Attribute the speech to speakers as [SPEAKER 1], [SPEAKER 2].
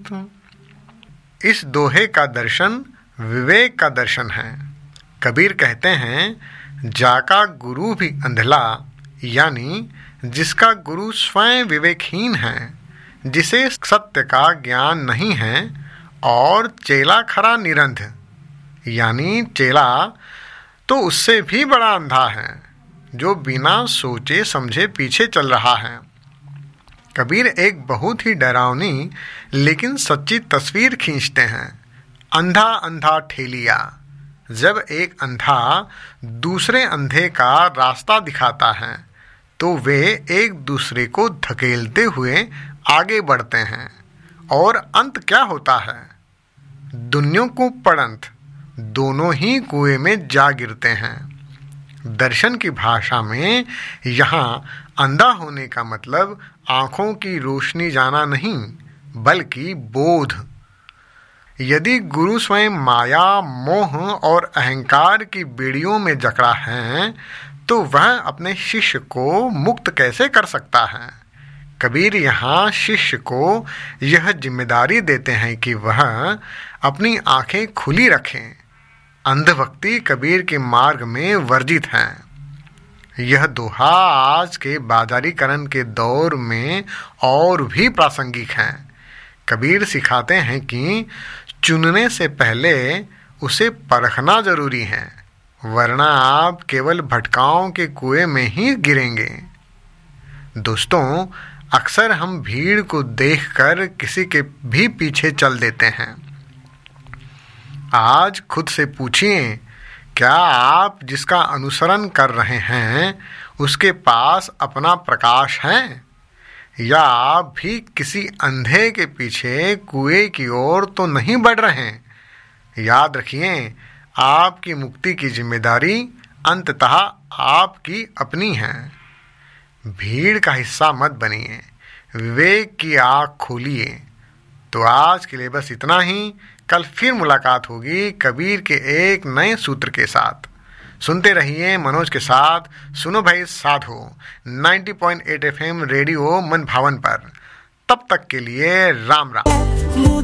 [SPEAKER 1] इस दोहे का दर्शन विवेक का दर्शन है। कबीर कहते हैं, जाका गुरु भी अंधला, यानी जिसका गुरु स्वयं विवेकहीन है, जिसे सत्य का ज्ञान नहीं है, और चेला खरा निरंध, यानी चेला तो उससे भी बड़ा अंधा है, जो बिना सोचे समझे पीछे चल रहा है। कबीर एक बहुत ही डरावनी लेकिन सच्ची तस्वीर खींचते हैं। अंधा अंधा ठेलिया। जब एक अंधा दूसरे अंधे का रास्ता दिखाता है तो वे एक दूसरे को धकेलते हुए आगे बढ़ते हैं, और अंत क्या होता है? दुनियों को पड़ंत, दोनों ही कुएं में जा गिरते हैं। दर्शन की भाषा में यहाँ अंधा होने का मतलब आँखों की रोशनी जाना नहीं, बल्कि बोध। यदि गुरु स्वयं माया, मोह और अहंकार की बेड़ियों में जकड़ा है, तो वह अपने शिष्य को मुक्त कैसे कर सकता है? कबीर यहाँ शिष्य को यह जिम्मेदारी देते हैं कि वह अपनी आंखें खुली रखें। अंधभक्ति कबीर के मार्ग में वर्जित है। यह दोहा आज के बाजारीकरण के दौर में और भी प्रासंगिक है। कबीर सिखाते हैं कि चुनने से पहले उसे परखना जरूरी है, वरना आप केवल भटकाओं के कुएं में ही गिरेंगे। दोस्तों, अक्सर हम भीड़ को देखकर किसी के भी पीछे चल देते हैं। आज खुद से पूछिए, क्या आप जिसका अनुसरण कर रहे हैं उसके पास अपना प्रकाश है, या आप भी किसी अंधे के पीछे कुएं की ओर तो नहीं बढ़ रहे हैं? याद रखिए, आपकी मुक्ति की जिम्मेदारी अंततः आपकी अपनी है। भीड़ का हिस्सा मत बनिए, विवेक की आँख खोलिए। तो आज के लिए बस इतना ही। कल फिर मुलाकात होगी कबीर के एक नए सूत्र के साथ। सुनते रहिए मनोज के साथ सुनो भाई साधो 90.8 FM रेडियो मन भावन पर। तब तक के लिए राम राम।